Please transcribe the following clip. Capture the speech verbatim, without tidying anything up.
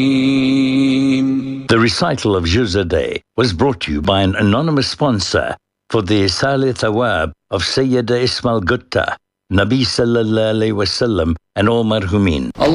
The recital of Juz Day was brought to you by an anonymous sponsor for the Isali Thawab of Sayyida Ismail Gutta, Nabi Sallallahu Alaihi Wasallam and all marhumin.